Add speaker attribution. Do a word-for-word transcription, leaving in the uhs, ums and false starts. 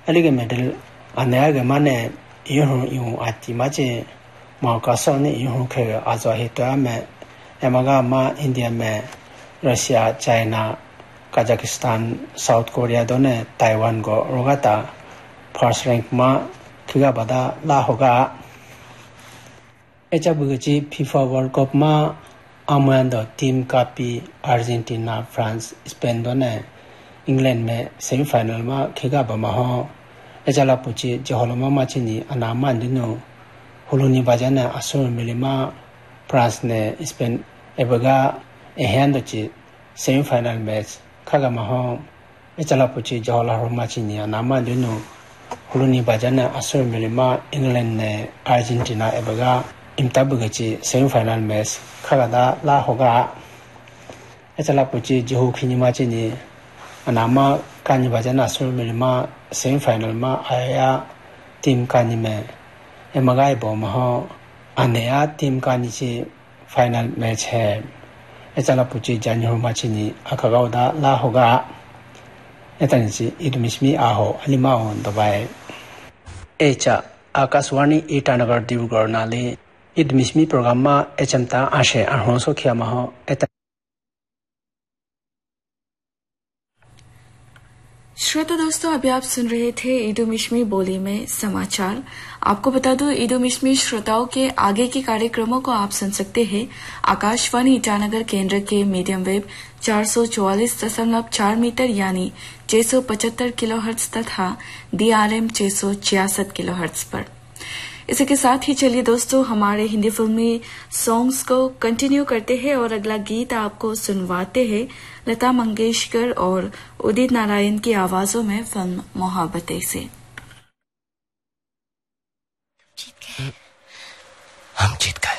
Speaker 1: अलग मेडल अन्य के माने यूं यूं आती माचे माँ का सोने यूं के आज़ाद हितवा में एमगा माँ इंडिया में Russia China Kazakhstan south Korea दोने ताइवान को रोगाता फर्स्ट रैंक माँ खिगा बदा ला होगा एचा बुगची फीफा वर्ल्ड कप माँ आमुयान team copy Argentina France Spain दोने इंग्लैंड में सेमीफाइनल माँ खिगा बमा हो एचा ला पुची जहोलमा माचिनी अनामान दिनो हुलुनी बाजाना असुर मिलिमा फ्रांस ने स्पेन एबगा एहन दची सेमीफाइनल मैच खागा महो एचला पुची जहला रोमाचिनी अनामान दिनो हुलुनी बाजाना असुर मिलिमा इंग्लैंड ने अर्जेंटीना एबगा इम्ताबगची सेमीफाइनल मैच खागा ला होगा एचला पुची जहु खिनी माचिनी अनामा कानी बाजाना असुर मिलिमा सेमीफाइनल मा आया टीम कानी में एमगाई बो महो अनेया टीम कानी ची फाइनल मैच है एचला पुची जानियो माचिनी अखगावदा ला होगा एतनिची इदमिस्मी आहो अलिमाओ दबाए एचा आकाशवाणी ईटानगर दिवगढ़ नाले इदमिस्मी प्रोग्राम मा एचमता आशे अरहोसो खिया महो एत
Speaker 2: श्रोता दोस्तों, अभी आप सुन रहे थे ईदो मिश्मी बोली में समाचार। आपको बता दूं, ईदो मिश्मी श्रोताओं के आगे के कार्यक्रमों को आप सुन सकते हैं आकाशवाणी ईटानगर केंद्र के मीडियम वेव चार सौ चौवालीस दशमलव चार मीटर यानी छह सौ पचहत्तर किलोहर्ट्ज तथा डीआरएम छह सौ छियासठ किलोहर्ट्ज पर। इसी के साथ ही चलिए दोस्तों, हमारे हिंदी फिल्मी सॉन्ग्स को कंटिन्यू करते हैं और अगला गीत आपको सुनवाते हैं लता मंगेशकर और उदित नारायण की आवाजों में फिल्म मोहब्बतें से।
Speaker 3: हम जीत गए।